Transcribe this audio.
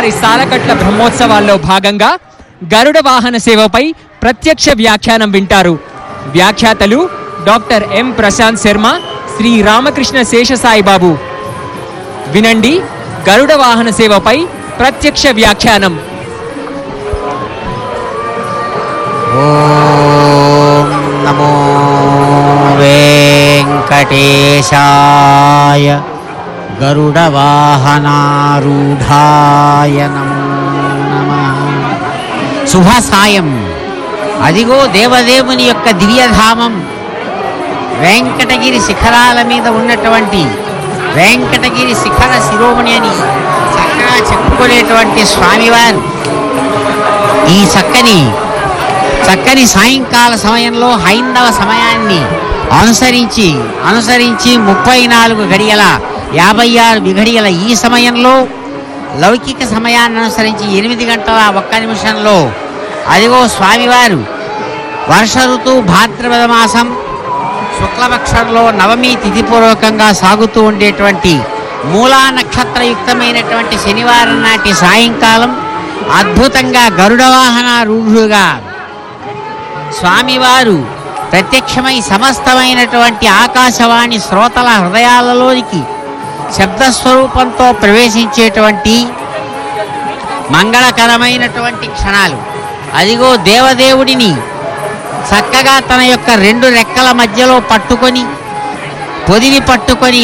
స్వామివారి సాలకట్ల బ్రహ్మోత్సవాల్లో భాగంగా గరుడ వాహన సేవపై ప్రత్యక్ష వ్యాఖ్యానం వింటారు. వ్యాఖ్యాతలు డాక్టర్ ఎం ప్రశాంత్ శర్మ, శ్రీ రామకృష్ణ శేషసాయిబాబు. వినండి గరుడ వాహన సేవపై ప్రత్యక్ష వ్యాఖ్యానం. ఓం నమో వెంకటేశాయ గరుడ వాహనారూఢాయ నమో నమః. శుభ సాయం. అదిగో దేవదేవుని యొక్క దివ్యధామం వెంకటగిరి శిఖరాల మీద ఉన్నటువంటి వెంకటగిరి శిఖర శిరోమణి అని చక్కగా చెప్పుకునేటువంటి స్వామివారు ఈ చక్కని సాయంకాల సమయంలో హైందవ సమయాన్ని అనుసరించి 34 గడియల 56 విఘడియల ఈ సమయంలో లౌకిక సమయాన్ని అనుసరించి 8 గంటల 1 నిమిషంలో అదిగో స్వామివారు వర్ష ఋతువు భాద్రపద మాసం శుక్లపక్షంలో నవమి తిథిపూర్వకంగా సాగుతూ ఉండేటువంటి మూలా నక్షత్రయుక్తమైనటువంటి శనివారం నాటి సాయంకాలం అద్భుతంగా గరుడ వాహనారూఢుగా స్వామివారు ప్రత్యక్షమై సమస్తమైనటువంటి ఆకాశవాణి శ్రోతల హృదయాలలోనికి శబ్దస్వరూపంతో ప్రవేశించేటువంటి మంగళకరమైనటువంటి క్షణాలు. అదిగో దేవదేవుడిని చక్కగా తన యొక్క 2 రెక్కల మధ్యలో పట్టుకొని పొదిని పట్టుకొని